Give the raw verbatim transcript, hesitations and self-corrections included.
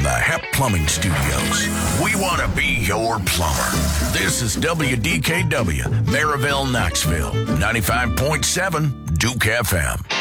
the Hep Plumbing Studios. We want to be your plumber. This is W D K W, Maryville, Knoxville, ninety-five point seven Duke F M.